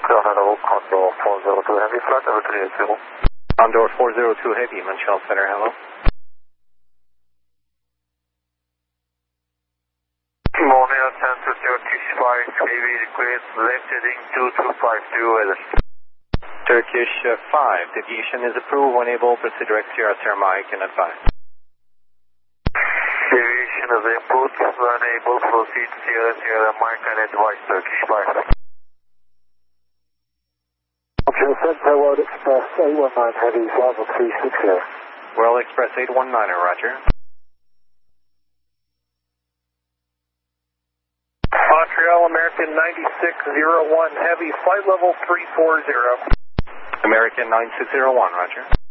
Hello, Condor 402 Heavy, flight level 380. Condor 402 Heavy, Montreal Center, hello. Montreal Center, Turkish 5 Heavy, request left heading 2252 weather. Turkish 5, deviation is approved. When able, proceed direct to your Mic and advise. Deviation is input, when able, proceed Sierra Mike and advise Turkish 5. Montreal Center, World Express 819 Heavy, flight level 360. World Express 819, roger. Montreal American 9601 Heavy, flight level 340. American 9601, roger.